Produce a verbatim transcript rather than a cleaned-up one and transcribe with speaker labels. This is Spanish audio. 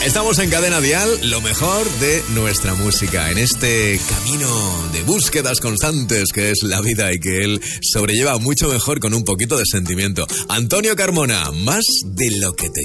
Speaker 1: Estamos en Cadena Dial, lo mejor de nuestra música, en este camino de búsquedas constantes que es la vida y que él sobrelleva mucho mejor con un poquito de sentimiento. Antonio Carmona, más de lo que te